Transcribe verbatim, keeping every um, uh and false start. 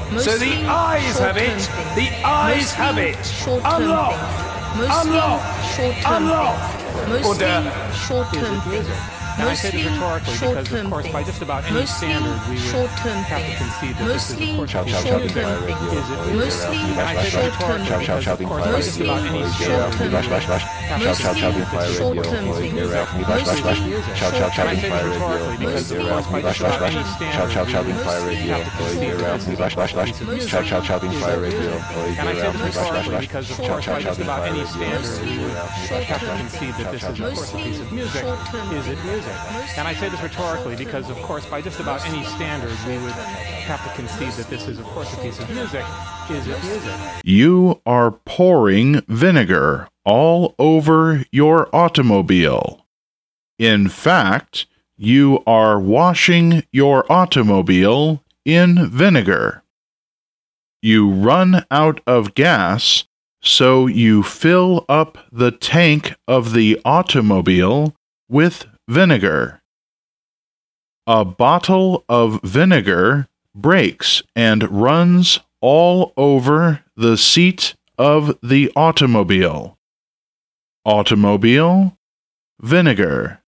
So the eyes have it. The eyes have it. Unlock. Unlock. Unlock. Mostly short-term things. And I say this rhetorically because, of course, by just about any standard, we would have to concede that this is, of course, Chow chow chow being fire radio. Mostly and I say this rhetorically Chow chow chow being fire radio. Bash bash bash. Chow chow chow being fire radio. Bash bash bash. Chow chow chow being fire radio. Bash bash bash. Chow chow chow being fire radio. Bash bash bash. Chow chow chow being fire radio. And I say this rhetorically because, of course, by just about any standard, we would have to concede that this is, of course, a piece of music. Is it music? And I say this rhetorically because, of course, by just about any standard, we would have to concede that this is, of course, a piece of music. Is it music? You are pouring vinegar all over your automobile. In fact, you are washing your automobile in vinegar. You run out of gas, so you fill up the tank of the automobile with vinegar. A bottle of vinegar breaks and runs all over the seat of the automobile. Automobile, vinegar.